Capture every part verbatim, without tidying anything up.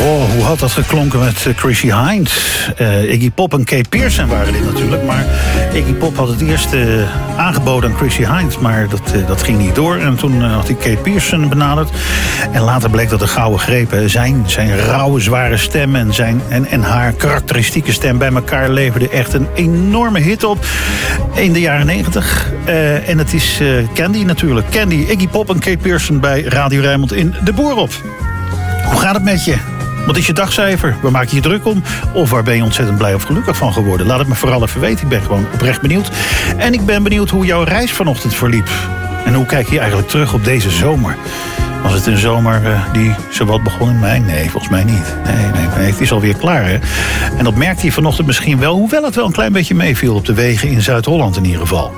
Oh, hoe had dat geklonken met uh, Chrissy Hynde? Uh, Iggy Pop en Kay Pearson waren dit natuurlijk. Maar Iggy Pop had het eerst uh, aangeboden aan Chrissy Hynde. Maar dat, uh, dat ging niet door. En toen uh, had hij Kay Pearson benaderd. En later bleek dat de gouden grepen zijn. Zijn rauwe, zware stem en, zijn, en, en haar karakteristieke stem bij elkaar leverden echt een enorme hit op. In de jaren negentig. Uh, en het is uh, Candy natuurlijk. Candy, Iggy Pop en Kay Pearson bij Radio Rijnmond in De Boer op. Hoe gaat het met je? Wat is je dagcijfer? Waar maak je je druk om? Of waar ben je ontzettend blij of gelukkig van geworden? Laat het me vooral even weten. Ik ben gewoon oprecht benieuwd. En ik ben benieuwd hoe jouw reis vanochtend verliep. En hoe kijk je eigenlijk terug op deze zomer? Was het een zomer uh, die zowat begon in mei? Nee, volgens mij niet. Nee, nee, nee, het is alweer klaar, hè? En dat merkte je vanochtend misschien wel, hoewel het wel een klein beetje meeviel op de wegen in Zuid-Holland in ieder geval.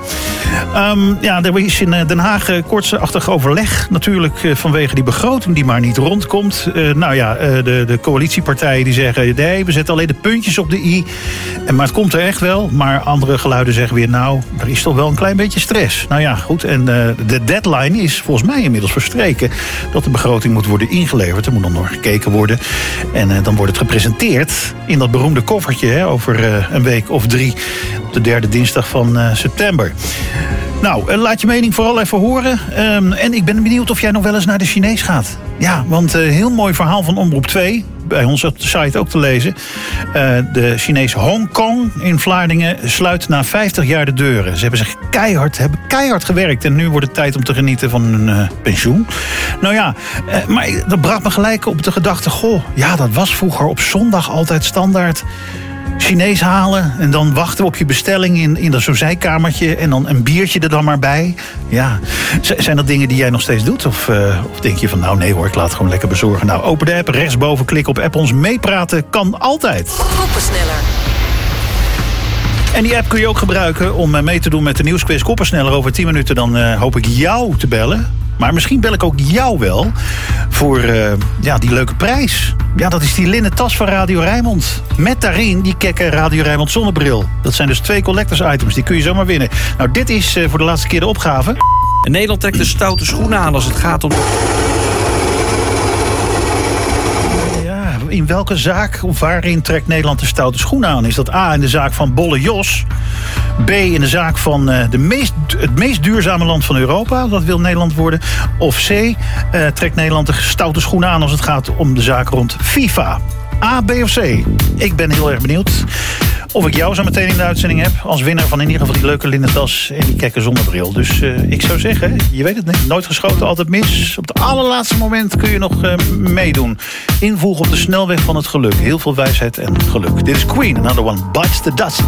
Um, ja, er is in Den Haag uh, kortsachtig overleg natuurlijk uh, vanwege die begroting die maar niet rondkomt. Uh, nou ja, uh, de, de coalitiepartijen die zeggen, nee, we zetten alleen de puntjes op de i. En, maar het komt er echt wel. Maar andere geluiden zeggen weer, nou, er is toch wel een klein beetje stress. Nou ja, goed. En uh, de deadline is volgens mij inmiddels verstreken dat de begroting moet worden ingeleverd. Er moet dan nog gekeken worden. En uh, dan wordt het gepresenteerd in dat beroemde koffertje, hè, over uh, een week of drie op de derde dinsdag van uh, september. Nou, uh, laat je mening vooral even horen. Um, en ik ben benieuwd of jij nog wel eens naar de Chinees gaat. Ja, want een uh, heel mooi verhaal van Omroep twee. Bij ons op de site ook te lezen. Uh, de Chinees Hongkong in Vlaardingen sluit na vijftig jaar de deuren. Ze hebben zich keihard, hebben keihard gewerkt. En nu wordt het tijd om te genieten van hun uh, pensioen. Nou ja, uh, maar dat bracht me gelijk op de gedachte, goh, ja, dat was vroeger op zondag altijd standaard. Chinees halen en dan wachten we op je bestelling in, in dat zo'n zijkamertje en dan een biertje er dan maar bij. Ja, Z- zijn dat dingen die jij nog steeds doet? Of, uh, of denk je van, nou nee hoor, ik laat het gewoon lekker bezorgen. Nou, open de app, rechtsboven, klik op app ons. Meepraten kan altijd. Koppensneller. En die app kun je ook gebruiken om mee te doen met de nieuwsquiz Koppensneller. Over tien minuten dan uh, hoop ik jou te bellen. Maar misschien bel ik ook jou wel voor uh, ja, die leuke prijs. Ja, dat is die linnen tas van Radio Rijnmond. Met daarin die kekke Radio Rijnmond zonnebril. Dat zijn dus twee collectors items, die kun je zomaar winnen. Nou, dit is uh, voor de laatste keer de opgave. En Nederland trekt de stoute schoenen aan als het gaat om... Ja, in welke zaak of waarin trekt Nederland de stoute schoenen aan? Is dat A in de zaak van Bolle Jos? B in de zaak van uh, de meest, het meest duurzame land van Europa. Dat wil Nederland worden. Of C, uh, trekt Nederland de stoute schoenen aan als het gaat om de zaak rond FIFA. A, B of C? Ik ben heel erg benieuwd of ik jou zo meteen in de uitzending heb als winnaar van in ieder geval die leuke linnen tas en die kekke zonnebril. Dus uh, ik zou zeggen, je weet het niet, nooit geschoten, altijd mis. Op het allerlaatste moment kun je nog uh, meedoen. Invoegen op de snelweg van het geluk. Heel veel wijsheid en geluk. Dit is Queen, Another One Bites the Dust.